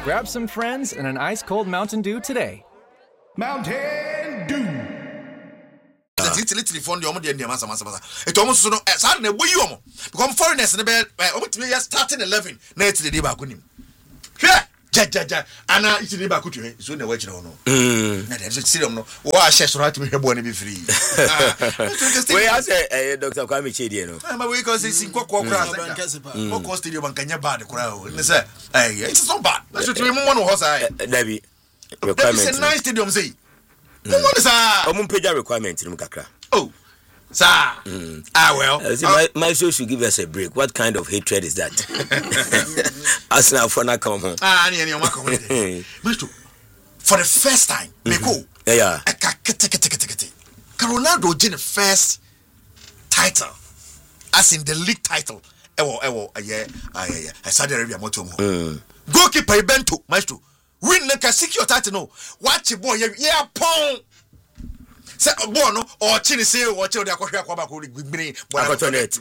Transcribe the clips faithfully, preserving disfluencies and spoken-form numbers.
Grab some friends and an ice-cold Mountain Dew today. Mountain Dew. It's literally fund the Omodia Massa Massa. It almost so no Saturday we you become foreigners in the bed. Omo starting eleven. Next the day back with him. Yeah, ja ja ja. Ana it's the back with you. So the way you know. Mm. Na dey see them no. Wa share so right me hebo na be free. We as eh Doctor Kwame Chidi no. Ma we cause it's in kwakwa kra. Kwakwa stadium bankanya bad kra o. Ne say eh it's not bad. Let's try me one ho say. Dabi. Requirement. It's a nice stadium say. No one is a Omunpeja requirement in Kakra. Oh, sir. Mm. Ah, well. Uh, see, my, my show should give us a break. What kind of hatred is that? As now for not come home. Ah, any any for the first time, Meko. Yeah. Ronaldo did the first title, as in the league title. Ewo, ewo, yeah, ah, yeah, yeah. Saudi Arabia motomo. Goalkeeper Bento, maestro. Win the secure title no. Watch your boy, yeah, pong. Say boy no or chini say or children akwa kwa ba ko gbin Akotone.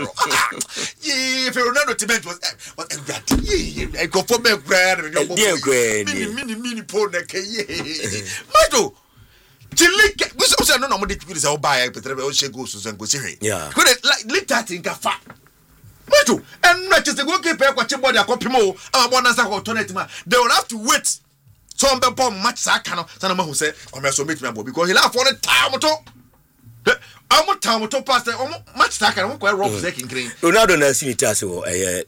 Yeah, if Ronaldo Tibet was what exactly. Yeah, I go for me grand mini mini mini pon na ke yeah. Mato. Chili we say no no mo dey people say o buy petre o shego so so go see. Yeah. Go like leak that in ka fa. Mato, and not just the goalkeeper kwa chibodi akopimo ama bona sa ko toilet ma. They will have to wait. So on the bomb match Sakano, Sanama who said, I'm so meet me because he laughed for the time to I'm a time to pass the match Sakano, quite rough second green. Ronaldo has seen it as well. A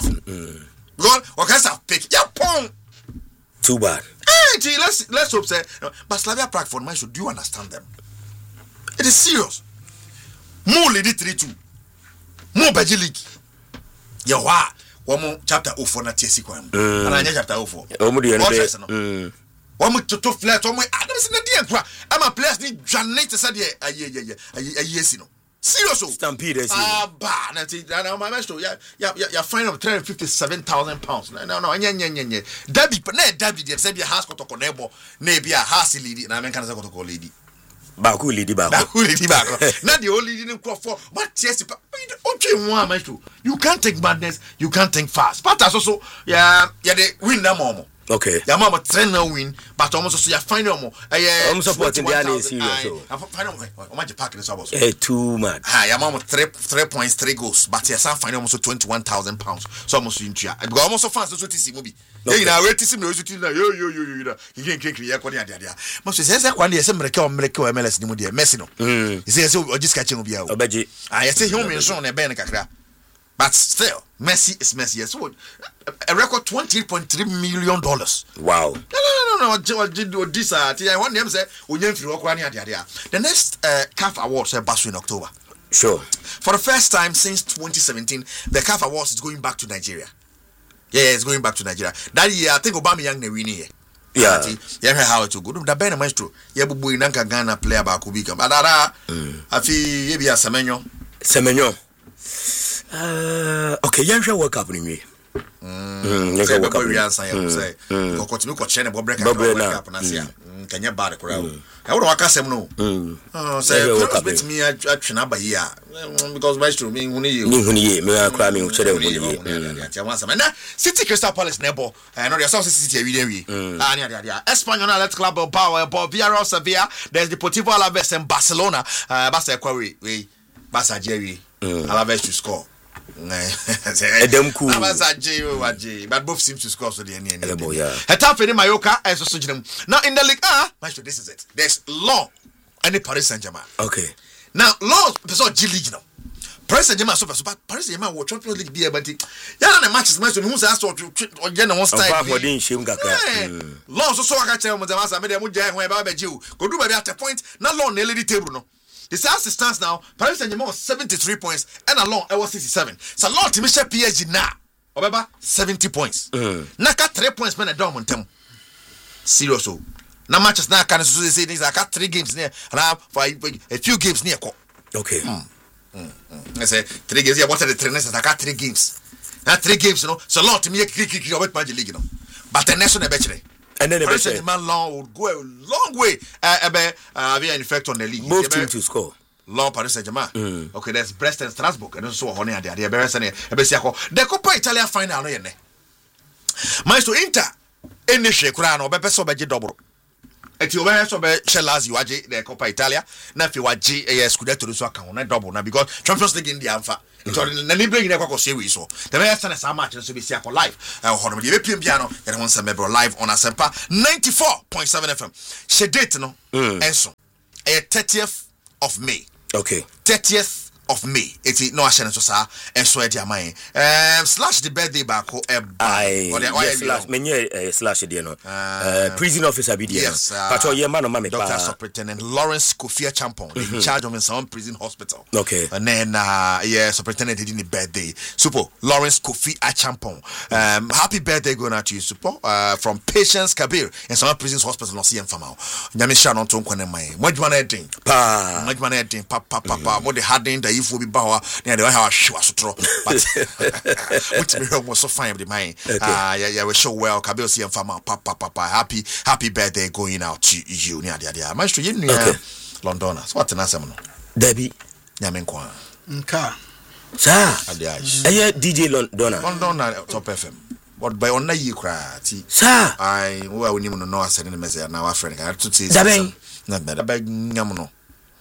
God, or can I pick your pong? Too bad. Hey, let's let's hope say, but Slavia Prague for my should do you understand them? It is serious. More lady three two, more Baji League. Yawa. One chapter oh four na T S C kwam. And I chapter oh four. Omo dey no. One to to flat one I don't see na dey nkwa. Am a players ni Janet said ye aye aye aye yes no. Serious. Stampede. Ah ba na ti na my master ya ya ya fine of three hundred fifty-seven thousand pounds. No no nya nya nya nya. Derby na derby dey say be house kotoko na ebo na be a house lady na men kan say kotoko lady. Baku lady baku. Baku lady baku. Now the old lady didn't call for what yes you can't take madness, you can't think fast. But that's also yeah yeah they win that more. Okay. Yeah, mama train now win, but almost also yeah final more. Yeah, I'm supporting the Annie serious. Final more. Oh my pack this about. Eh too mad. Ah, yeah, mama three three points, three goals, but yeah, some final almost twenty-one thousand pounds. So almost in tria. Because almost so fast so T C movie. Yeah, na wait to see me so T yo yo yo yo. You can't create ya kwa dia dia. Must say say kwa dia say America America M L S ni mu dia Messi no. Mm. He say say o just catch him bia o. Obaji. Ah, yeah say him so na be na kakra. But still, Messi is Messi. So a record twenty point three million dollars. Wow. No, no, no, no, no. This uh, I want them say the next uh, C A F Awards are back in October. Sure. For the first time since twenty seventeen, the C A F Awards is going back to Nigeria. Yeah, it's going back to Nigeria. That year, I think Obama Young ne win here. Yeah. Yeah, how to go. The Ben Maestro. Yeah, but we nanka Ghana player ba kubika. Adara. Afi yebi ya Semenyo. Semenyo. Uh, okay, you should work up in me. Mm, you can work up. I say, go continue to check the break up and say, can you bad crowd? I would work as him no. Oh, say, with me at Chinaba here because my true mean when you me are cramming City Crystal Palace nebo. I know your South City every day. Espanyol Let's Club of Power, Villarreal Sevilla. There's the Deportivo Alaves in Barcelona. Barca Quarry, we Barca Jerry Alaves to score. Edem cool. But both seem to score so the end. Hetafe in Mallorca as so now in the league ah this is it. There's Law and the Paris Saint-Germain. Okay. Now Law so G League now. Paris Saint-Germain super super Paris Saint-Germain will Champions League be able to yeah na matches match who say ask to or get one style. For the shame kakra. Law so so aka tell mo say me dem je ho e ba ba ji o. Go do ba at a point na Law na lead table no. The South stands now. Paris Saint-Germain was seventy-three points, and along I was sixty-seven. So Lord Timisha P S G now. Obeba seventy points. Mm. Naka three points when I don't want them. Serious. Now matches now can say these I got three games near and I have for a few games near. Okay. Mm. Mm. Mm. I say three games. Yeah, what are the trainers? I got three games. Now three games, you know. So Lord Timia kick kick about Magic League, you know. But the national betting. And then the Paris Saint-Germain long would go a long way. Uh, uh, have an effect on the league. Both teams to score. Long Paris Saint-Germain. Mm. Okay, there's Brest and Strasbourg, and also Honey and the other. The Copa Italia final. No, yene. Maestro Inter any share crown or bepeso beje double. Eti obe so be Lazio waje the Coppa Italia na fi waje e Scudetto so aka na double na because Champions League in the amfa so na ni bring na kwakọ sewe so the be stand some match so be see akọ live e ho no be piem bia no e won say member live on Asempa ninety-four point seven F M she date no enso e thirtieth of May. Okay, thirtieth of May. Eti no ahye so sa enso e dia man um slash the birthday back ko e yes, slash menye uh, slash dey no uh, prison officer be there yes, uh, but your man no mama Doctor Superintendent Lawrence Kofi Champon mm-hmm. in charge of some prison hospital. Okay, and then uh yeah superintendent did the birthday super Lawrence Kofi Champon. Um happy birthday going out to you super uh from Patience Kabir in some prison hospital no see em fama nyame sha no to nkwane man modjuma na edin pa modjuma na edin pa pa pa pa mo de harden da if we be bawa na de ha hwa asotro but which me was so fine with the mind ah yeah yeah we show well Kabir see em fama pa pa pa pa happy happy birthday going out to you near there maestro you know Londona so what na sem no Debbie nyame nkwa nka sa eh D J Londona Londona Top F M but by on na yi kra ti sa ai wo a woni mu no asene ne message na wa friend ka to ti na na ba nyam no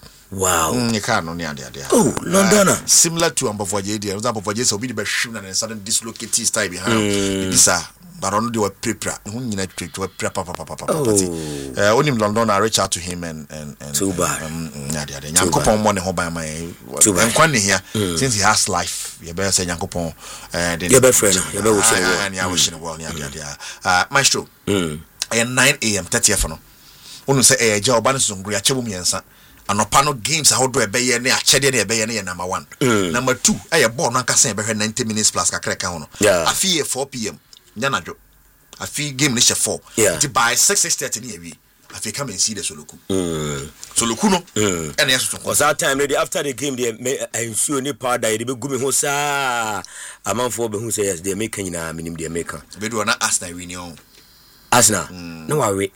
wow ni ka no ne ade ade oh Londona uh, similar to Ambofoje dey Ambofoje so be the be shoe na sudden dislocate style behind bisa baron de wa prepare hu nyina twetwe prepare papa papa papa ti eh onim London I reach out to him and and and too bad um ade ade nyankopon mo ne ho ban man enkwan ne here since he has life ye be say nyankopon eh de ye be friend ye be wo shine wo and ya wo shine wo ne ade ade ah maestro mm eh nine a m thirtieth no onu say eh ja oba ne songru ya chebo miensa anopa no games how do e be ye ne achede ne e be ye ne number one number two eh ball no nkasa e be ninety minutes plus kakra ka ho no afi four p m nyanajo afi game ni she four ti by six thirty ni ewi afi come and see the Soloku mm Soloku no mm and yes because that time ready after the game they ensure ni powder they be gumi ho sa amanfo be hu say yes they make nyina minim they make be do na Arsenal win you Arsenal no worry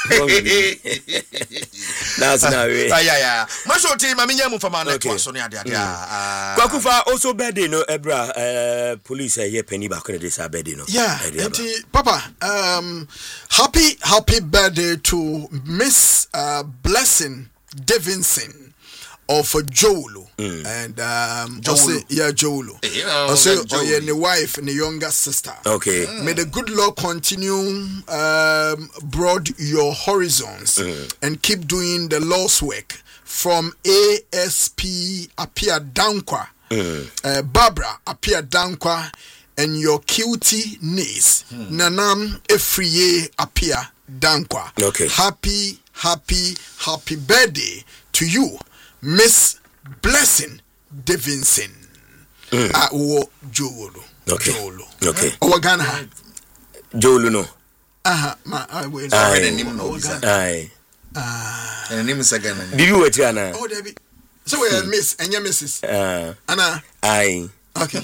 that's not way yeah yeah masho team maminya mu fama na to so ne ade ade ah Kwakufa also birthday no ebra uh police here penny back on this birthday no yeah enti papa um happy happy birthday to Miss uh, Blessing Davidson of Jolo mm. and um also yeah Jolo also oh yeah the wife and the younger sister okay mm. May the good Lord continue um broad your horizons mm. and keep doing the Lord's work from A S P Apia Dankwa mm. uh, Barbara Apia Dankwa and your cutie niece mm. Nanam Efriye Apia Dankwa. Okay, happy happy happy birthday to you Miss Blessing Davidson. Mm. Ah, wo Jolo. Okay. Jolo. Okay. O Ghana. Jolo no. Aha, ma I will. I name no bisa. Ai. Ah. And name is again. Bibi wetu ana. Oh, Debbie. So we are Miss and your Missus Ah. Anna. Ai. Okay.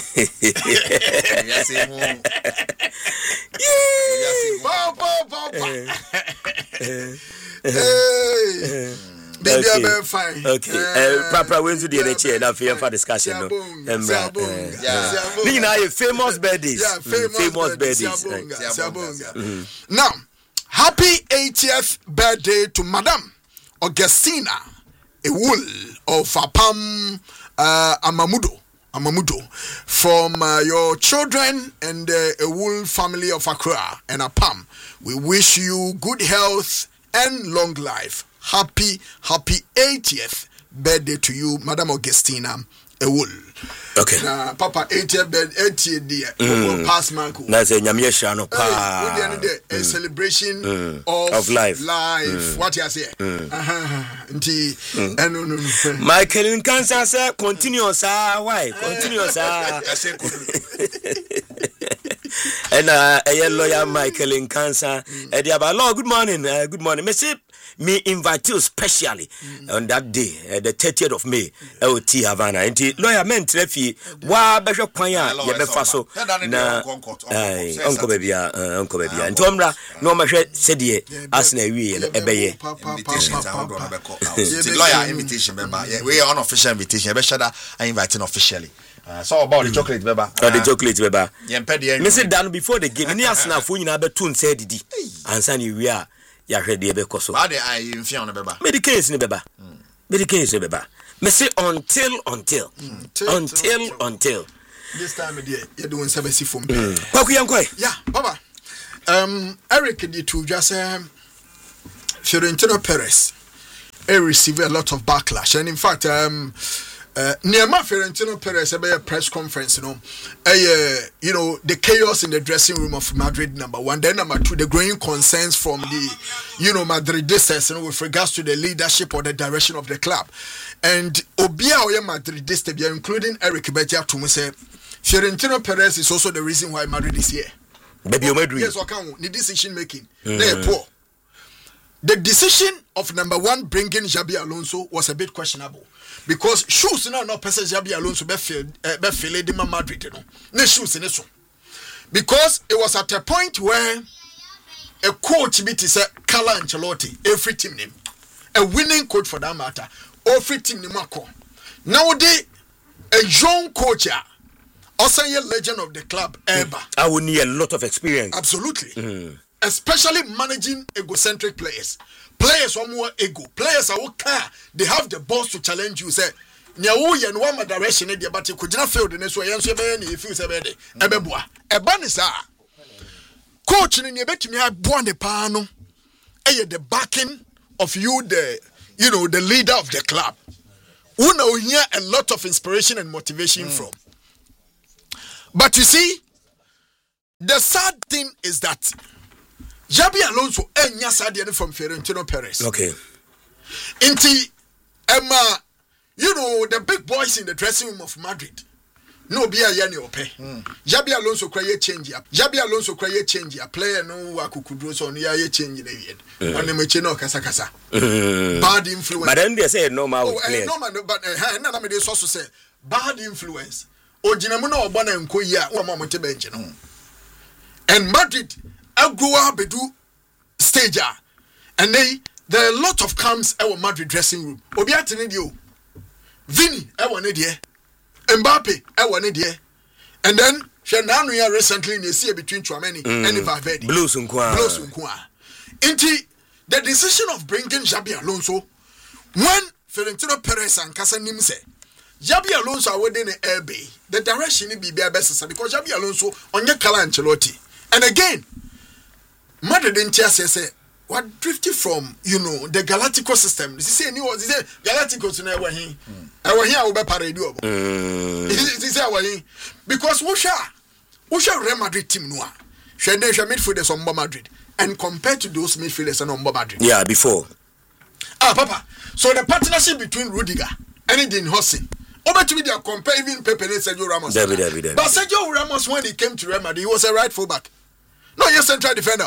Yes, mo. Yes, bo bo bo. Hey. Baby, okay. I'm fine. Okay. Uh, Papa went to the N H A now for discussion. No. Yeah. You know, famous birthdays. Yeah, famous, famous birthdays. Mm-hmm. Now, happy eightieth birthday to Madam Augustina Ewul of Apam uh, Amamudo. Amamudo from uh, your children and the Ewul family of Accra and Apam. We wish you good health and long life. Happy, happy eightieth birthday to you, Madam Augustina Ewul. Okay. Na Papa eightieth birthday, eightieth day. Mm. Pass Marco. That's a nyamiya shano pa. We did a celebration mm. of, of life. Life. Mm. What you say? Mm. Uh-huh. Nti. Mm. No, no, no. Michael Nkansa say continue sir. Why? Continue sir. And uh, a lawyer Michael Nkansa. Eh, mm. Good morning. Uh, good morning. Messi. Me invite you specially mm. on that day, uh, the thirtieth of May, L T Havana. And lawyer men trefi wa besho kwanya ye befa so na eh uncle baby ah uncle baby and tomra no ma hwe sedie asna wi ye ebeye invitation down do na beko the lawyer invitation member we are unofficial invitation be shada I invite officially Uh, so about mm. the chocolate beba. Oh, the chocolate beba. Yeah, me say down before the game. Ni Arsenal fo nyina be tune say didi. Ansa ni wi a ya hwede be koso. Ba de ai mfia on beba. Medications ni beba. Medications ni beba. Me say until until mm. till, until till, until this time there you doing service for me. Kwaku yankoi. Yeah, baba. Um Eric did to just um Florentino Perez he received a lot of backlash, and in fact um Uh, near my Florentino Perez a press conference, you know, uh, you know, the chaos in the dressing room of Madrid, number one. Then number two, the growing concerns from the, you know, Madridistas, you know, with regards to the leadership or the direction of the club. And Obia Oya Madridista, including Eric Betia to me say, Florentino Perez is also the reason why Madrid is here. Baby, Madrid. Yes, okay, the decision making. Mm. They are poor. The decision of number one bringing Xabi Alonso was a bit questionable. Because shoes now no person Xabi Alonso be feel be feel the Madrid no. No shoes in so. Because it was at a point where a coach bit is a Carlo Ancelotti, every team name. A winning coach for that matter. Every team name ako. Nowadays a young coach also a legend of the club ever. I would need a lot of experience. Absolutely. Mm. Especially managing egocentric players. Players are more ego. Players are okay. They have the balls to challenge you. Say, Nyawu yen one direction in the but you could not fail the next way. And so if you say, Ebeboa, Ebanisa, coach in your bet me have born the pano. Eh, the backing of you, the you know, the leader of the club. Who know here a lot of inspiration and motivation mm. from. But you see, the sad thing is that Xabi Alonso enya sadiane from Florentino Perez. Okay. Inti Emma, you know the big boys in the dressing room of Madrid. No be a yani ope. Xabi Alonso cry change up. Xabi Alonso cry change up. Player no akukudro so no ye change na yet. On the meche no kasa kasa. Bad influence. But then they say normal oh, players. No man, but eh na na me dey so so say bad influence. Ojinamu na obo na nko yi a wo ma mo te bench no. And Madrid Agua Bedu stage, and they there are a lot of camps at Madrid dressing room. Obiatini dio, Vini, I want it here, Mbappe, I want it here, and then Shananu recently in the sea between Chouameni mm. and Valverde. Blues Unkwa. Blues Unkwa. Inti the decision of bringing Xabi Alonso when Florentino Perez and Casa Nimse. Xabi Alonso are within the air bay. The direction is be best because Xabi Alonso on your Carlo Ancelotti. And again, Madrid didn't say what drifted from you know the Galactico system. This is any was this Galactico to never he. I was here over Paradio. This is our because Usha Usha Real Madrid team noa. She then she midfielders on Madrid and compared to those midfielders on Madrid. Yeah, before. Ah, Papa. So the partnership between Rudiger and Dean Hossin. Over to me, they are comparing even Pepe and Sergio Ramos. David, David, David. But Sergio Ramos, when he came to Real Madrid, he was a right fullback. No, you're central defender.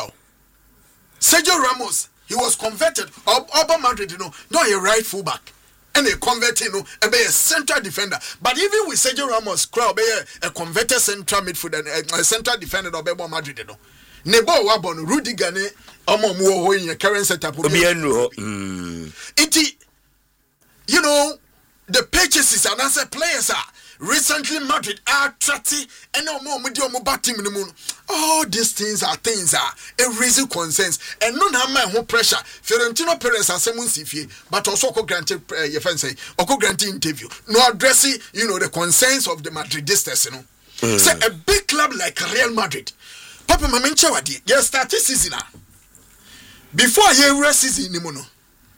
Sergio Ramos, he was converted. Oba Madrid, you know, no, you're right fullback. And they converted, you know, and be a central defender. But even with Sergio Ramos, crowd be a, a converted central midfielder, a, a central defender of Oba Madrid, you know. Nebo wabon Rudiger ne omo mu ho in your current setup. Obi enu ho. Mm. You know, the purchases and as a players are recently Madrid are thirty and no more with your mobile team in the moon. All these things are things are a reason concerns and none have my whole pressure. Florentino Perez has someone see but also granted uh, your friend say or granted interview. No addressing, you know, the concerns of the Madridistas, you know. Mm. Say a big club like Real Madrid. Papa Mamencha wadi, you start season now. Before you season in the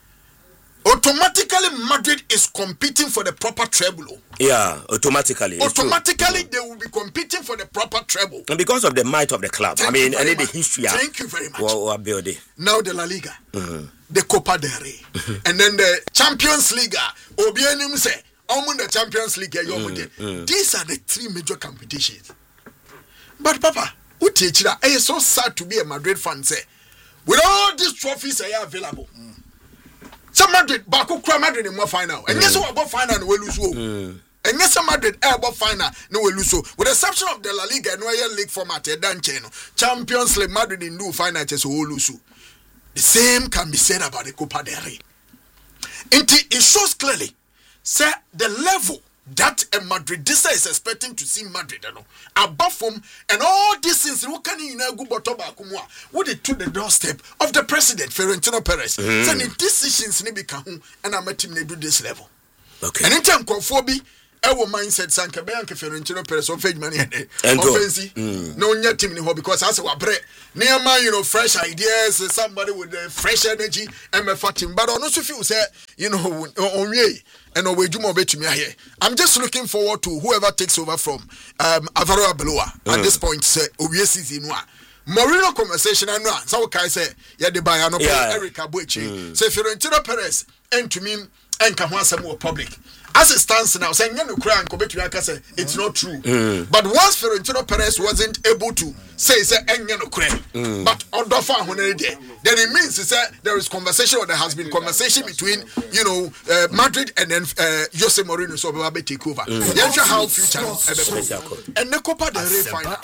automatically Madrid is competing for the proper treble. Yeah, automatically. Automatically they will be competing for the proper treble. And because of the might of the club. Thank I mean, and the much. history. Thank you very much. Well, well, now the La Liga, mm-hmm. the Copa del Rey, and then the Champions League. Obianim say, I'm the Champions League. Mm-hmm. These are the three major competitions. But Papa, who teach that? It's so sad to be a Madrid fan. Say, with all these trophies are available. Mm. Some Madrid, Baku Kra Madrid in more final. And yes, about final, we lose. And yes, Madrid, about final, no, we lose. With the exception of the La Liga and Royal League format, Champions League, Madrid in new final, just will lose. The same can be said about the Copa del Rey. It shows clearly, say, the level that a Madridista is expecting to see Madrid, you know, above him, and all these things, who can you know, go bottom what it to the doorstep of the president, Florentino Perez. Mm. So the decisions need become, and I'm at him do this level. Okay. And in terms of phobia, our mindset, Sanka Bianca, Florentino Perez, or fake money, offensive, no, not team because as a bread, near my, you know, fresh ideas, somebody with uh, fresh energy, and my team, but on also feel say, you know, on me. And we do more to me here. I'm just looking forward to whoever takes over from um, Alvaro Arbeloa mm. at this point. Say, obviously, in one Mourinho conversation. I know. So I say, yeah, the Bayano, yeah, Eric Abuechi. Say, Florentino Perez, and to me, and Kamasa more public. As it stands now, saying no cry and come to say it's not true. Mm. But once Florentino Perez wasn't able to say say no cry, mm. but on the far when then it means say there is conversation or there has been conversation between you know uh, Madrid and then uh, Jose Mourinho so we take over. Mm. Yeah, how future and the Copa del Rey final.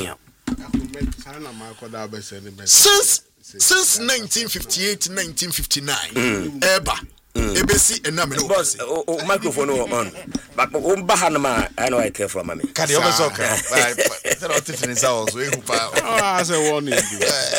Mm. Since since nineteen fifty-eight nineteen fifty-nine, mm. Eba. Ebesi enamino boss o microphone on but o bahanama I know I care for mommy can you also okay but there are different sounds we who pa ah say one is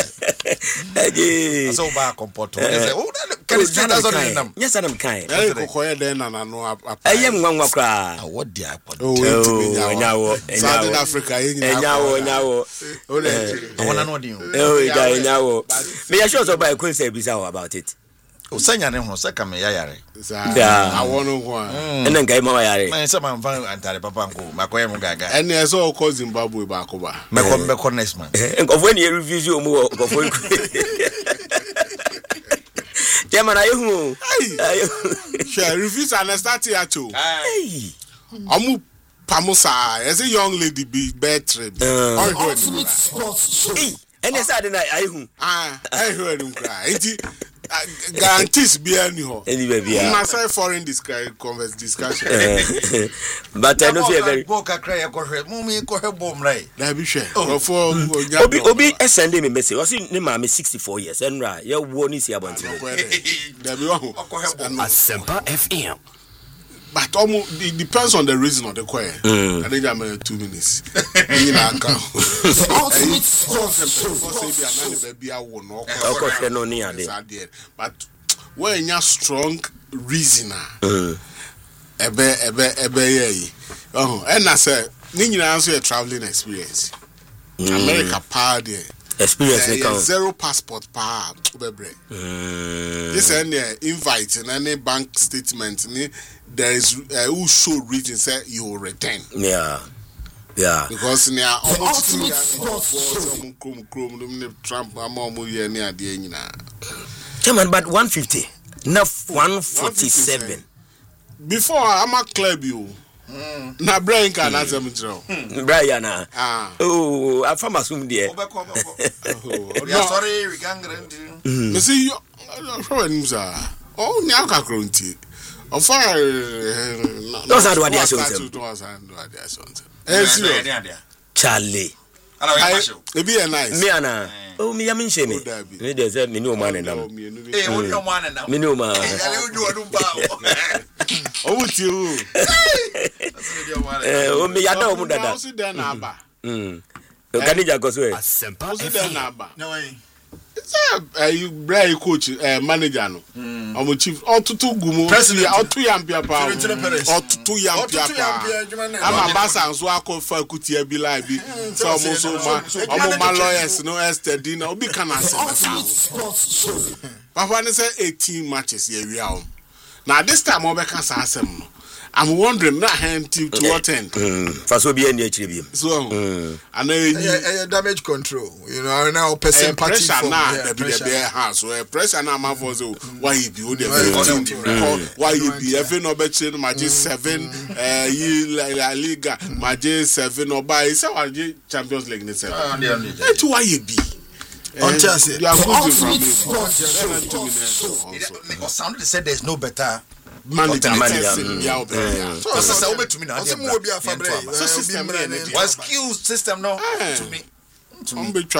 eh so ba comporto can you stand as on them yes I'm kind eh kokoye den na no ayem nwanwa kra what dia oh nyawo South Africa nyawo nyawo o le I wanna know you oh nyawo me ya sure so by queen say bisa about it Usanya ne ho seka me yayare. Yeah. I want to go. Enen gai ma yare. Man say man fan antare papa nko makoye mu gaga. Ene eso ko Zimbabwe ba ko ba. Me ko me ko next man. Nko when you review mu ko fo. Chairman ayu. Ayu. Share reviews and start here too. Hey. Amu pamusa, as a young lady be better. Ultimate sports show. Hey. Ene sa de na ayu. Ah, I heard him cry. Guarantees be anyhow. Anyway, be my side foreign discussion, converse discussion. But I know you very. Boka cry a corre, mummy corre bomb right. That be share. Obi Obi sending me message. Was in my sixty-four years. And right, you won't see about it. That be one. Asempa F M. But almost it depends on the reason of the choir. Mm. I think I'm uh, two minutes. But when you're strong reasoner, ebe ebe ebe ye. Oh, and I said, you answer a traveling experience. America party. Experience yeah, yeah, zero passport power. Mm. This and the invite and any bank statement. There is uh, who show reason say you will return. Yeah, yeah. Because now almost Trump come on, but one fifty, not one forty-seven. Before I'm a club you. Mm. Na Brian can answer me through. Brian, ah, oh, I found my swim there. We are sorry, we can't grant you. You see, you, oh, now I can't grant of fire, those are what they are showing. Charlie, it be a nice. Me ana. Oh, me am in shame. Me there's a me no man and I'm. Eh, what no man and I'm. Me no man. Oh, with you. Eh, oh, me yada omu dada. Sit there naba. Hmm. Kanija go so. Asempa. Sit there naba. No way. Uh, you brave coach, uh, manager, no. I'm a chief. Or to two gumo. President. Or two young people. Or to two young people. I'm a boss and so I call for Kutia be like be. So I'm also my my lawyers, no Esther Dina. Obi can answer. Papa say eighteen matches here we are. Now this time I'm back as I'm wondering that hand to what end. For so be any actually. So, and then damage control. You know now person pressure now. The the house where pressure now my for so why you be the why you be every no bet match seven. Uh, you La Liga match seven or by so Champions League seven. That's why you be. On Chelsea, you are good to sound said there's no better. Manager, manager. So so over to me now. So system, what skills system no to me. To me, chow.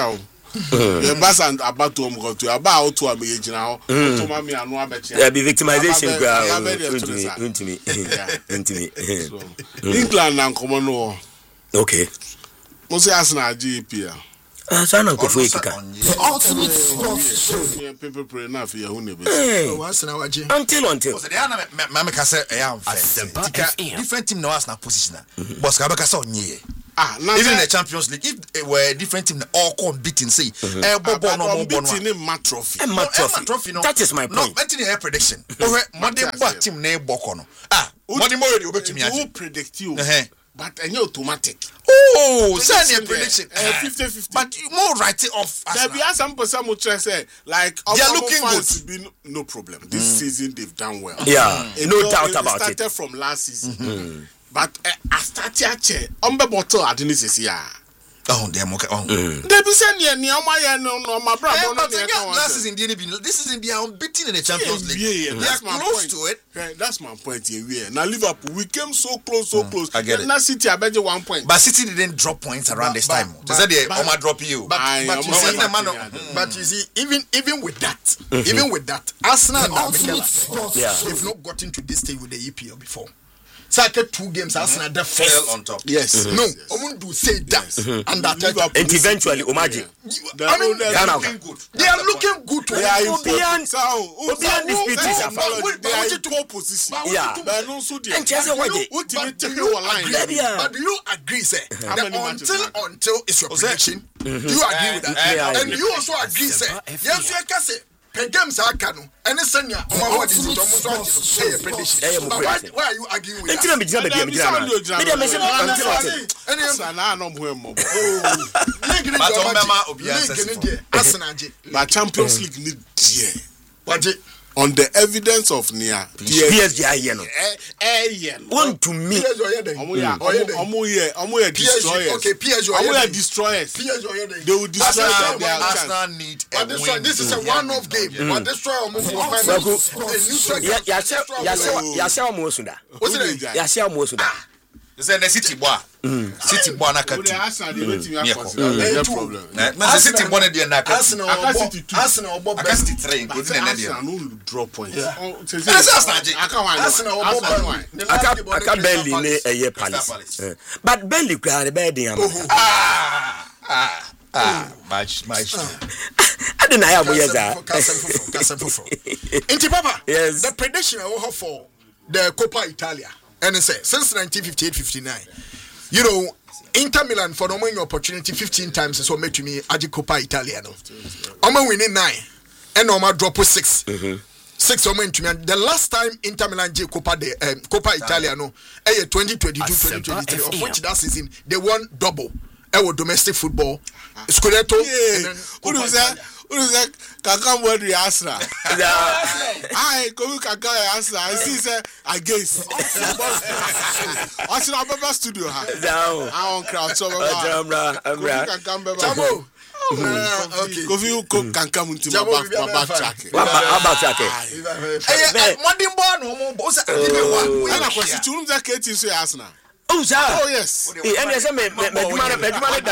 The bus and about to go to about to a age now. To mommy and one bet. There be victimization ground. Into me, into me. England and common war. Okay. Mose Arsenal G P L. Ah, so na ko fue kika. Ultimate sports show. People pray now for your own. Arsenal waje. Until until. So they are na me ka say e am Asempa F M. different team na Arsenal position. But ka be ka say onye. Ah, now even in the Champions League, if it were a different team, all competing, say, eh, Bobo no more beating him mat trophy. And mat trophy. That is my point. No, betting a prediction. Oh, Monday what team name Bokono? Ah, Monday more you bet me. Who predict you? But and you automatic. Oh, send a prediction. fifty fifty. But you more write it off. There be some person who say like they are looking good. To be no, no problem. This mm. season they've done well. Yeah, mm. no it, doubt it about started it. From last season. Mm-hmm. But uh, I started che umbe bottle adini sisi ya. Oh, them okay. Oh. They be saying yeah, ni oma ya no no my brother. But last season they been this season they are unbeaten in the Champions League. Yeah, yeah, they that's are my close point. to it. Yeah, that's my point here. Yeah. Now Liverpool, we came so close, so mm, close. I get it. Now City, I bet you one point. But City didn't drop points around but, this but, time. But, they said they but, Oma drop you. But, I, but, you see, man, no, mm. but you see, even even with that, mm-hmm. even with that, Arsenal and Mikel, yeah. they've not gotten to this stage with the E P L before. So I get two games, Arsenal the first on top. Yes. Mm-hmm. No, I won't do say that. Mm-hmm. And that and eventually, Omaji. I mean, they are looking good. They are looking good. They are Obian. Obian disputes are They are in poor position. Yeah. But no so And just what they. But do you agree? But do you agree, sir? Until until it's your prediction, you agree with that, and you also agree, sir. Yes, you can say. Games are canon, and it's senior. Why are you arguing with that? But Champions League need on the evidence of Nia P S G I know. One to me. Destroyers. Okay, P S G are destroyers. They will destroy their Arsenal need a win. This is a one-off game. But destroy Yasha Mosunda. Yasha Mosunda. It's a city boy. City boy na kati. No problem. Na city boy na dia na kati. Arsenal Bob City three including na dia. Arsenal no draw points. Arsenal Bob. Aka Burnley ne eye Palace. But Burnley cry be dey am. Ah ah ah match match. I don't know how we are. Inti Papa. Yes. The prediction I have for the Coppa Italia. And it says since nineteen fifty-eight fifty-nine, you know, Inter Milan for the winning opportunity fifteen times is what made to me Agi Coppa Italia. No, I'm winning nine, and I'm drop six. Mm-hmm. Six or to me. The last time Inter Milan J Coppa de um, Coppa Italia no, eh twenty twenty-two twenty twenty-three, of which that season they won double. Our domestic football, Scudetto, and then Coppa Italia. Who is that? Kaka word the Astra. I come Kaka Astra. I see say against. What's in our Baba studio? No. I on crowd so Jamra, Amra. Jamo. Okay. Kofi ko kanka munti ma back back track. Back track. Eh, modern born no mo say one. Ana kwesi tu unza keti so Arsenal. Oh, sir. Oh, yes. And yes, I made my line.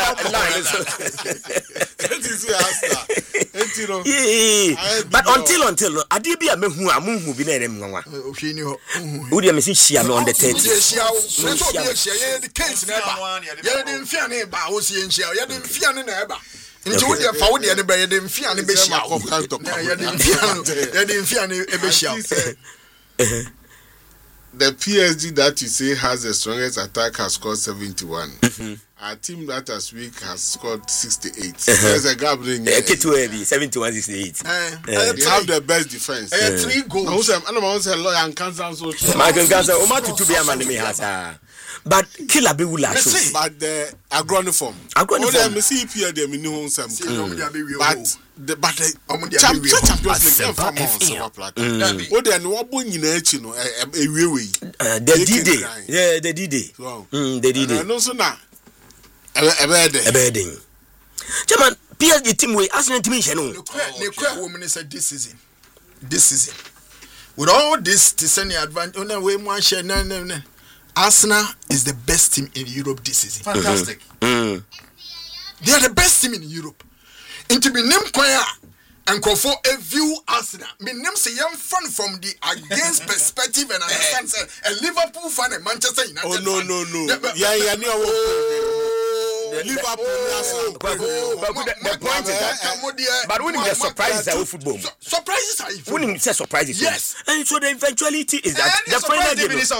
But until until I did be a man who are moving be there. Would you miss she on the thirty? The case never. You didn't fear neighbor, who's in shell. You didn't fear neighbor. Into your found the other, you didn't fear any bishop. You didn't fear any bishop. The P S G that you say has the strongest attack has scored seventy-one. Mm-hmm. Our team that has weak has scored sixty-eight. Uh-huh. There's a gap in there. seventy-one sixty-eight. Uh, uh, they have the best defense. Uh, uh, three goals. I don't know say lawyer and cancer so. Michael Gaza, o ma tutu be amane me has. But killer be wula show. But the agroniform. Agroniform. Me see P there me know some. But the but the Champions League for more silver platter. O dey no obo nyina achi no ewiwe. The D-Day. Yeah, the D-Day. Mm, the D-Day. No so na ebe dey. Ebe dey. Chairman, P S G team we Arsenal team no. The cry woman said this season. This season. With all this to send the advantage on the way one share no no no. Arsenal is the best team in Europe this season. Fantastic. Mm-hmm. Mm. They are the best team in Europe. Into me name choir and for a view Arsenal. Me name say young fun from the against perspective and understand say a Liverpool fan and Manchester United. Oh no no no. Yeah yeah no. Liverpool Arsenal. The point is that but when the surprises are football. Surprises are football. When you say surprises. Yes. And so the eventuality is that the final game is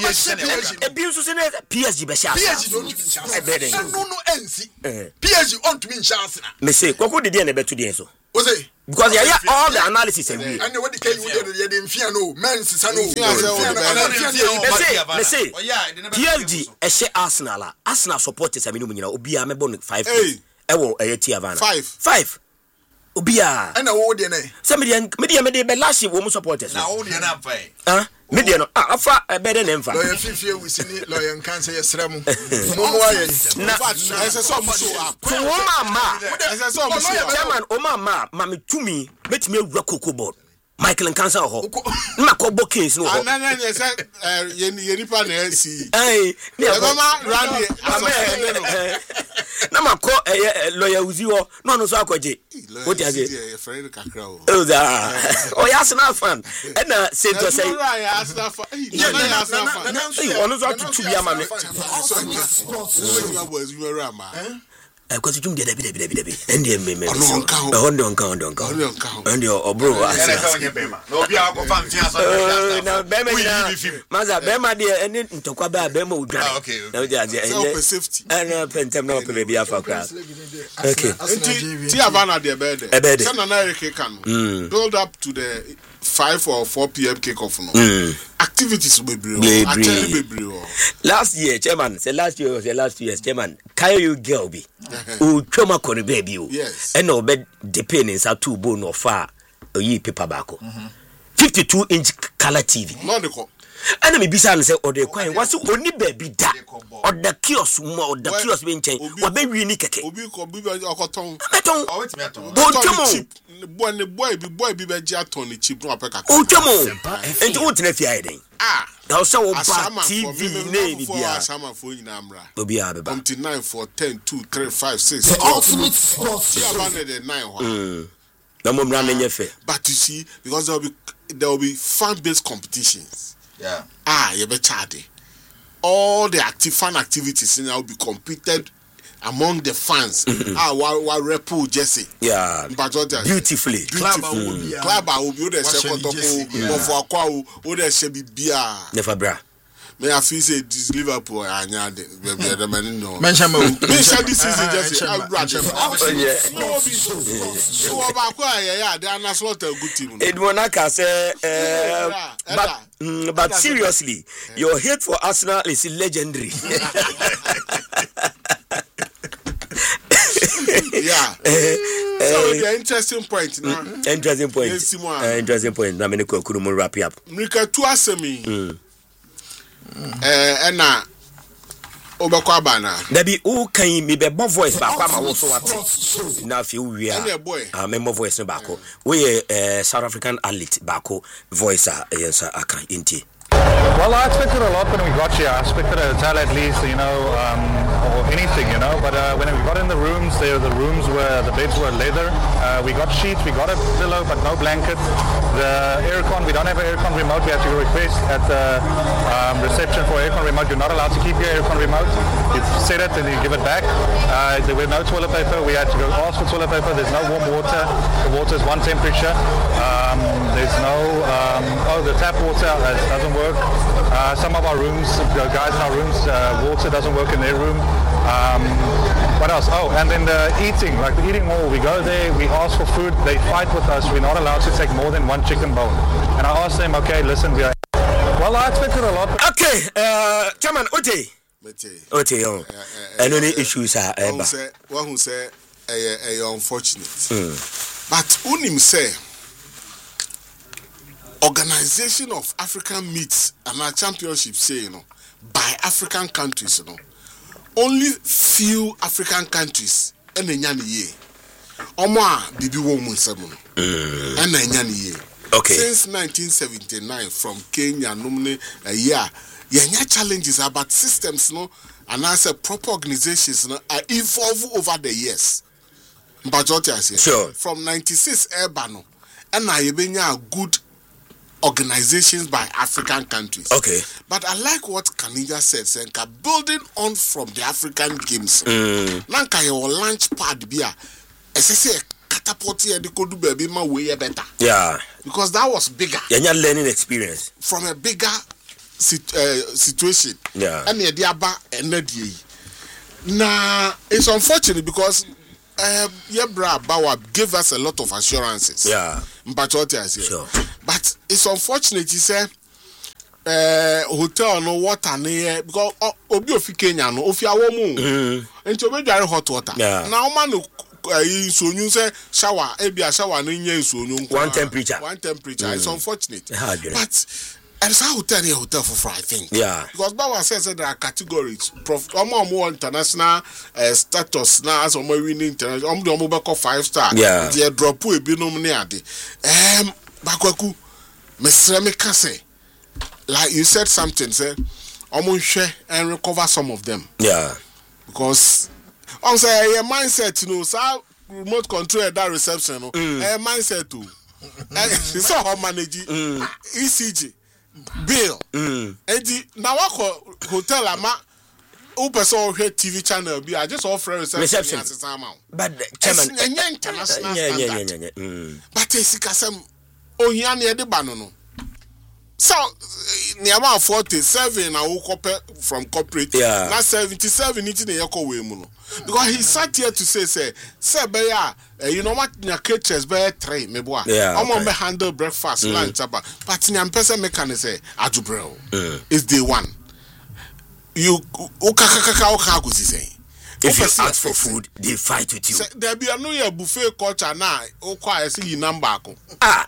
P S G be sha. P S G don't be sha. No no N C. P S G on to me sha Arsenal. Me say Koko dey na beto dey so. O say because yeah, yeah all the analysis and we and what the can you dey dey fear no men say no. Me say P S G e she Arsenal a Arsenal supporters am no nyina obi a mebo five e wo e ti Havana five five obi a and wo dey na say me dey me dey me dey be last year wo mu supporters na wo dey na fai ah me dey no ah afa e be dey na mfa lawyer fifie we sini lawyer kan say yesra mu mo mo aye na ese so mo so up so wo mama ese so mo so chairman o mama mama tumi betimi awura Cocoa board Michael Nkansa ho na ko bo case no ho na na na say ye ye nipa na si eh na mama randi na mako eh lawyer uzi ho no no so akoje what you say e friend kakra o o da o ya Arsenal fan e na say to say ya Arsenal fan ya na Arsenal fan eh ono so atutu bia ma me eh ko tum de de de de de ende me me ono nka ho ono nka ono nka ono nka ho ende o bro no bia ko fam tia so na be me na maza be ma de ene ntokwa ba be ma odwan na o ja je ene safety ana pentem na o pe be afa kra okay ti Havana de be de say na na Eric kan build up to the five or four p.m. kick-off no mm. activities be bri actually be bri last year chairman say last year say last year chairman Kayo girl be o twema kone baby o and no be depend in sa two bone of far oyi paper back fifty-two inch color T V no de ko ana me bisa no say o de kwan wase oni baby da o da kiosk mo o da kiosk be nchen wa be wi ni keke obi ko bi okoton meton o wetime aton bo twemo boy ne boy bi boy bi be ji aton ni cheap no apeka o twemo enti o tena fi ayi den ah da so wo ba T V ne bi bia asama fo nyina amra obi a be ba nine four ten two three five six the ultimate sports yeah about the nine one na mo mra na nyefe but you see because there will be there will be fan based competitions. Yeah. Ah, you be charged. All the active fan activities now will be competed among the fans. ah, what what repu Jesse. Yeah. Beautifully. Club will be club will be the second top of Aqua or the Shebi Bia. Never bra. May I feel say this Liverpool and ya the man no. Mention me. Mention this season Jesse. I brought them. So about yeah, they are not slot a good team. It Monaca say but Mm, but seriously, your hate for Arsenal is legendary. Yeah. Uh, so the interesting point now. Mm, interesting point. Yes, uh, interesting point. Na me ne ko kuru mo wrap up. Mrika tu asemi. Mm. Eh uh, na obekwa bana. Da bi o kan mi be bo voice ba kwa ma wo so wate. Na fi wo wi a. Ah me mo voice no ba ko. We eh South African athlete ba ko voice a yes akan inti. Well, I expected a lot when we got here. I expected a hotel at least, you know, um, or anything, you know. But uh, when we got in the rooms, there the rooms were the beds were leather. Uh, we got sheets, we got a pillow, but no blanket. The aircon, we don't have an aircon remote. We have to request at the um, reception for aircon remote. You're not allowed to keep your aircon remote. You set it and you give it back. Uh, there were no toilet paper. We had to go ask for toilet paper. There's no warm water. The water is one temperature. Um, there's no um, oh the tap water doesn't work. Uh, some of our rooms, the guys in our rooms, uh, water doesn't work in their room. Um, what else? Oh, and then the eating, like the eating hall. We go there, we ask for food. They fight with us. We're not allowed to take more than one chicken bone. And I asked them, okay, listen, we are. Well, I expected a lot. Okay, uh, Chairman, Ote. Ote, oh. And any issues are. One who say, a unfortunate. But unim say. Organization of African meets and our championship say, you know, by African countries, you know, only few African countries and the nyani ye. Oma bibi woman seven and the nyani ye. Okay. Since nineteen seventy-nine, from Kenya, normally a year, yeah, challenges about systems, no, and as a proper organizations, no, are evolve over the years. But what I say, sure. From ninety-six Urbano, and I been good organizations by African countries. Okay. But I like what Kanija said, Senka, building on from the African games. Mm. Nanka your launch pad be a say catapult here the could do baby my way better. Yeah. Because that was bigger. Yeah, your learning experience. From a bigger sit, uh, situation. Yeah. And the diaba and the Nah, it's unfortunate because uh, Yebra Bawa gave us a lot of assurances. Yeah. But what I say. Sure. But it's unfortunate, he said, uh, hotel no water near because Obi of Kenya no of your woman. And to be very hot water. Yeah. Now, man, so you say shower, maybe a shower in years so one temperature. One temperature. Mm. It's unfortunate. Okay. But and it's a hotel here, hotel for free, I think. Yeah. Because Bawa says that there are categories. Prof, more more international uh, status now as more winning international. I'm the mobile five star. Yeah. They drop a be nominated. Um, Bakwaku, Mister Mikase, like you said something, say, I'm going to share and recover some of them. Yeah. Because I'm saying a mindset, you know, so remote control that reception, no, mm. a mindset too. It's all how manage mm. E C G. Bill, mm. and the now hotel ama person here T V channel be I just offer reception. reception. But chairman, it's international yeah, standard. Yeah, yeah, yeah, yeah. Mm. But it's kasem oh here near the banono. So near about forty-seven I woke up from corporate. Yeah. Now seventy-seven it's in the yako way muno. Because he sat here to say say say beya uh, you know what your caterers beya three me boy. Yeah. I'm okay. on handle breakfast mm. lunch about but nyam person make can say ajubrel. Mm. It's day one. You okakaka okago say. If you ask for food, they fight with you. Say, there be a new year buffet culture now. Okwa see number ko. Ah.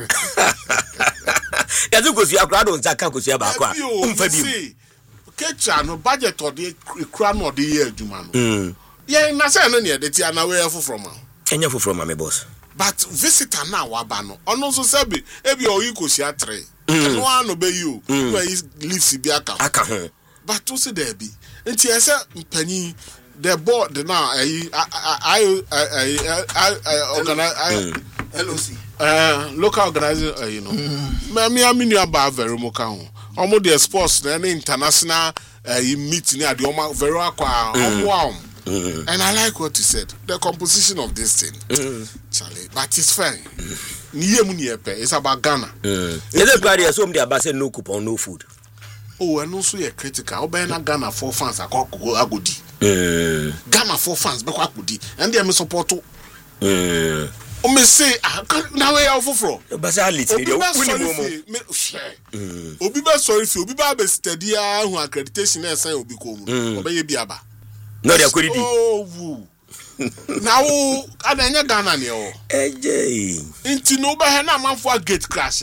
Ya tu kosi akra don zaka kosi abakwa. Umfa bi. Kecha no budget or the kra no the year adwuma no. Mm. Yeah, na say no near the tia na where fu from. Enya fu from my boss. But visitor na wa ba no. Ono so say be e bi o yi kosi atre. No one no be you. Where is lives bi aka. Aka ho. But to say there be. Nti e say mpanyi the board now I I I I I organize L O C uh local organizing uh, you know me me aminu aba very muka ho omo the sports na international uh, meet near the omo very akwa omo and I like what you said the composition of this thing mm. Charlie but it's fine niye mu niye pe it's about Ghana mm. Is it glad so dey about say no coupon no food oh and also you critical obe na Ghana for fans akoko agodi mm. Ghana for fans be kwa agodi and they me support mm. O me say na we ya ofofro basality dey wuni mo obi ba sorry fi obi ba be study ahu accreditation na san obi ko mu obe ye biaba no dey akwedi oh na wo adanya Ghana ne o eje inti no be he na manfo gate crash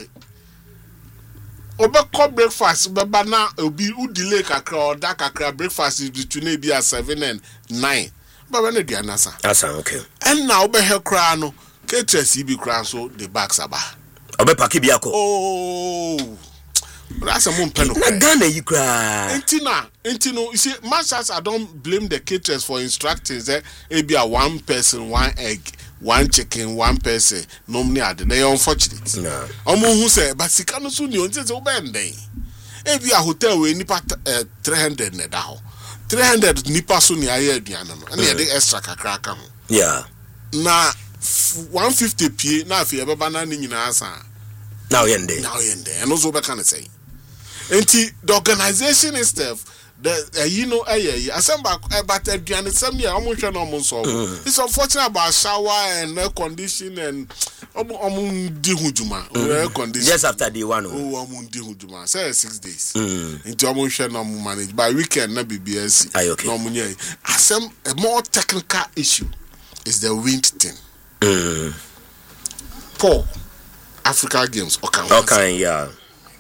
obe call breakfast be ba na obi u delay kakra or da kakra breakfast is between be at seven and nine baba na dia nasa asa okay and now obe he kra no K C B crown so the backs aba. Obe paki biako. Oh, that's a moon pen. Na Ghana you cry. Entina, entino. You see, masters I don't blame the caterers for instructing. There, it be a one person, one egg, one chicken, one person. Normally, are they unfortunate? No. Omo who say, but si kano so ni onse so bend day. It be a hotel we nipa three hundred ne da ho. Three hundred nipa so ni aye aduane no. And the extra kakra ka ho. Yeah. Na. one fifty p na afia baba na ni nyina asa now yende now yende and also be can say enti the organization itself the uh, you know eh assemble but aduane sam ya omo hwe na omo so it's unfortunate about shower and air condition and omo omo di hujuma air condition just after day one oh omo di hujuma say six days enti omo hwe na omo manage by weekend na B B S no omo nye asem a more technical issue is the wind thing. Mm. Paul, Africa Games, okay, okay, yeah.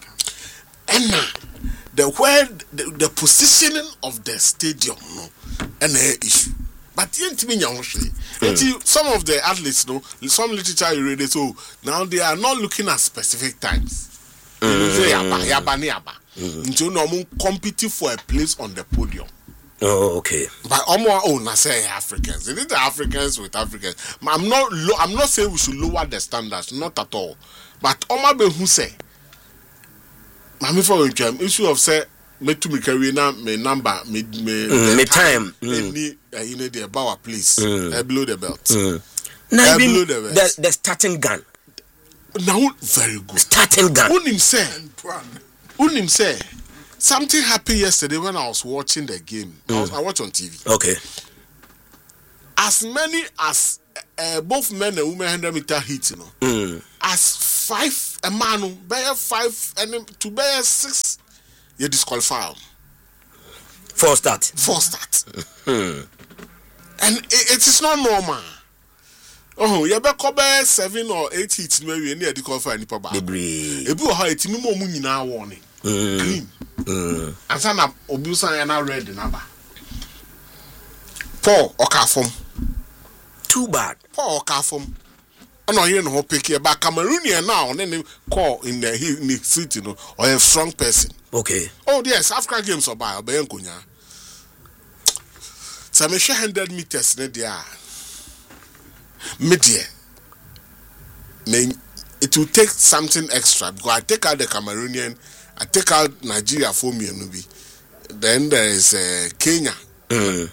And now, the where the, the positioning of the stadium, no, and the issue. But you mm. some of the athletes, no, some literature you read it, so now they are not looking at specific times. Mm. They say yaba, yaba, yaba. Until no one competing for a place on the podium. Oh, okay. But Omo own I say Africans. It is the Africans with Africans. I'm not lo- I'm not saying we should lower the standards, not at all. But Omo be who say Mami for a issue of say me to me carry na me number me me mm, me time. Any uh, you know the power please. Mm. Uh, below the belt. Mm. Now uh, below the belt. The, the starting gun. Now very good. Starting gun. Unim say. Unim say. Something happened yesterday when I was watching the game. Mm. I, was, I watched on T V. Okay. As many as uh, both men and women hundred meter hits, you know. Mm. As five a man, bear five and to bear six, you disqualify. For start. For start. Mm. And it, it is not normal. Oh, you better cover seven or eight hits. Maybe any disqualify any papa. Debris. If you are a more money now, warning. Green. Mm. And some of Obusan and I read the number. Paul Okafom. Too bad. Paul Okafom. I know you know pick here, but Cameroonian now and then they call in the in the city, you know, or a strong person. Okay. Oh yes, African games are by Obayankunya. So me share hundred meters ne dia. Media. Me it will take something extra because I take out the Cameroonian, I take out Nigeria for me and be. Then there is uh, Kenya. Mm.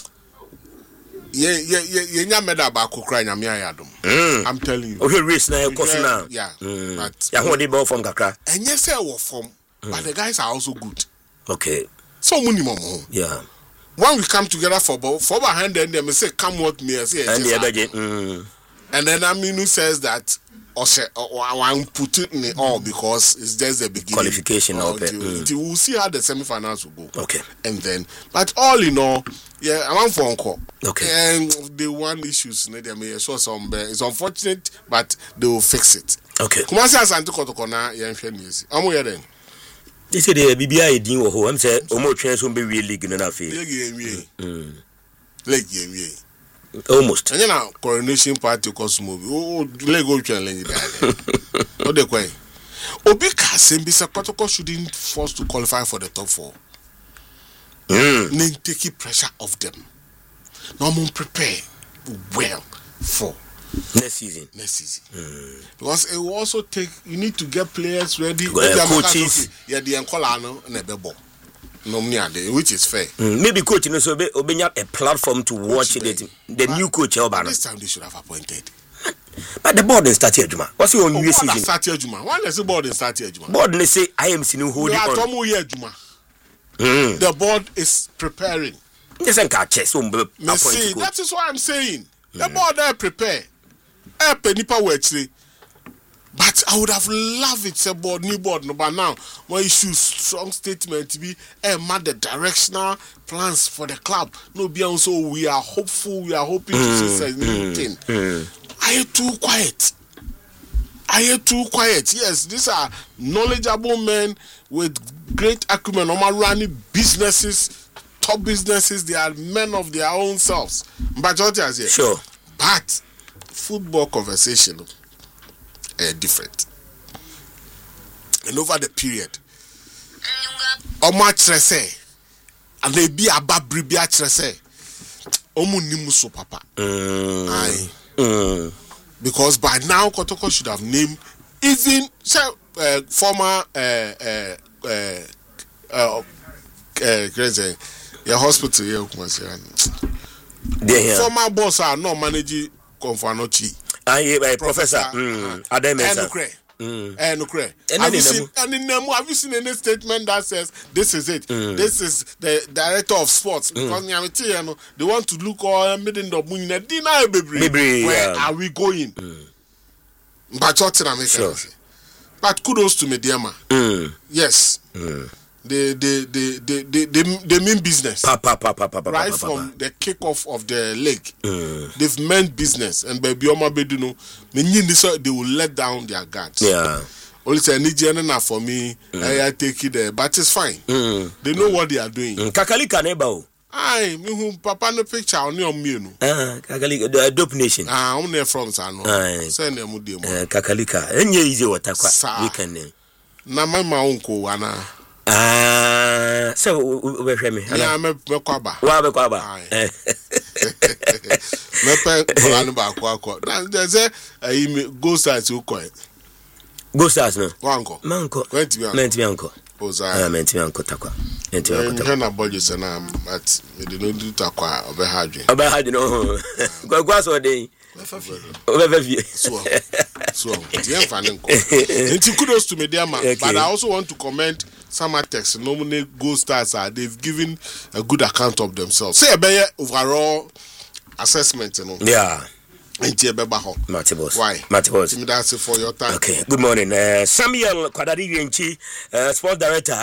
Yeah, yeah, yeah, yeah. You made about Kokra nyame ayadom. I'm telling you. Okay, race now, course now. Yeah, mm. but yeah, what they bought from Kakra. And yes, I was from, but the guys are also good. Okay. So minimum. Yeah. When we come together for about for about hand, and they say, "Come with me," I say, and the other, mm. and then Aminu says that. Or say, or I put it in all because it's just the beginning. Qualification of it. Mm. We'll see how the semi-finals will go. Okay. And then, but all in all, yeah, I'm on phone call. Okay. And the one issues, I mean, so some it's unfortunate, but they will fix it. Okay. Come on, say Asante Kotokona, yeah, I'm here then. They say the B B I didn't work. I'm saying, almost chance won't be really league in enough. Leg game, mm. Leg game, almost. And you know, coronation party cost movie. Oh, let go challenge that. What the quay? Obika Sembisa Kotoko shouldn't force to qualify for the top four. Mm. Then take pressure off them. No more prepare well for next season. Next season. Mm. Because it will also take you need to get players ready. Uh, coaches. Yeah, the Encolano and a ball. No, which is fair. Mm, maybe coach you know, so open up a platform to watch it. The, the new coach. This time they should have appointed. But the board didn't start here, Juma. What's your new season? Start here, Juma. Why does the board start here, Juma? Board they say I am seeing holding on. Juma. Mm. The board is preparing. Yes, and catch chess. See, that is what I'm saying. The mm. board are prepared. Eh, penipa actually. But I would have loved it, say board, new board, no, but now, when issue strong statement to be, eh, man, the directional plans for the club. No, be also, we are hopeful, we are hoping mm, to see something. Mm, mm. Are you too quiet? Are you too quiet? Yes, these are knowledgeable men with great acumen, normal running businesses, top businesses. They are men of their own selves. But what I say? Sure. But football conversation. Uh, different, and over the period, Omo Trese, and they be about Bribia Trese, Omo Nimuso Papa. Mm. Aye. Mm. Because by now, Kotoko should have named even say, uh, former uh, uh, uh, uh, uh, crazy, your hospital here, former boss are not managing Konfanochi. I uh, professor, professor mm, Adam Mensah. Mm. Eh, no cray. Have you seen any have you seen any statement that says this is it? Mm. This is the director of sports because mm. they want to look all made the money dinner baby. Where yeah. are we going? Mm. But what I make sure. But kudos to Mediama. Mm. Yes. Mm. They they they they they they, they mean business. Pa, pa, pa, pa, pa, right pa, pa, from pa. the kickoff of the league, mm. they've meant business, and baby Oma Beduno, they will let down their guards. Yeah. Only say Nigerian enough for me. Mm. I take it there, but it's fine. Mm. They know what they are doing. Mm. Kakalika neba. Aye, me who Papa no picture on your me. Ah, Kakalika, the dope nation. Ah, on their fronts I know. Aye. Send them with them. Kakalika, any easy water. We can name. Na my uncle, Anna. Ah, so we hear me. Yeah, me me kwaba. Wa be kwaba. Me pe kwaba ba kwa kwa. Na they say eh go start you ko. Go start no. Wanko. Manko. Went me. Menti me anko. Oza. Ah, menti me anko takwa. Menti me anko takwa. Na budget sana but me dey no do takwa obe hadwe. Obe hadwe no. Go go so dey. Obe so so yeah fine nko. Kudos to Mediama, okay. But I also want to comment Samatex normally Gold Stars are they've given a good account of themselves. Say a better overall assessment, you know. Yeah. Matibos. Why? Matibos. That's for your time. Okay. Good morning. Uh, Samuel Kwadari Yenchi, uh, sports director.